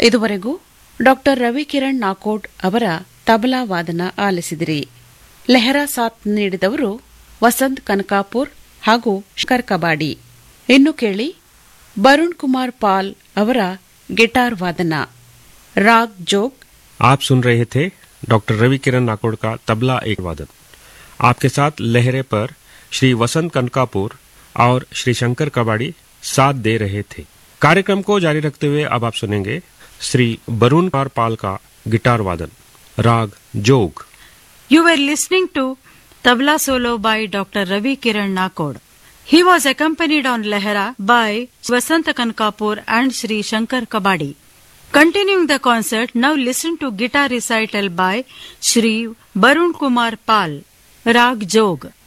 ಇದುವರೆಗೂ ಡಾಕ್ಟರ್ ರವಿಕಿರಣ್ ನಾಕೋಡ್ ಅವರ ತಬಲಾ ವಾದನ ಆಲಿಸಿದಿರಿ. ಲೆಹರಾ ಸಾಥ್ ನೀಡಿದವರು ವಸಂತ್ ಕನಕಾಪುರ್ ಹಾಗೂ ಶಂಕರ್ ಕಬಾಡಿ. ಇನ್ನು ಕೇಳಿ ಬರುಣ್ ಕುಮಾರ್ ಪಾಲ್ ಅವರ ಗಿಟಾರ್ ವಾದನ. राग जोग। आप सुन रहे थे डॉक्टर रविकिरण नाकोड का तबला एक वादन। आपके साथ लहरे पर श्री वसंत कनकापुर और श्री शंकर कबाड़ी साथ दे रहे थे। कार्यक्रम को जारी रखते हुए अब आप सुनेंगे श्री बरुण कुमार पाल का गिटार वादन, राग जोग। You were listening to tabla solo by Dr. Ravi Kiran Nakod. He was accompanied on Lehra by Vasant Kankapur and Sri Shankar Kabadi. Continuing the concert, now listen to guitar recital by Shri Barun Kumar Pal, Rag Jog.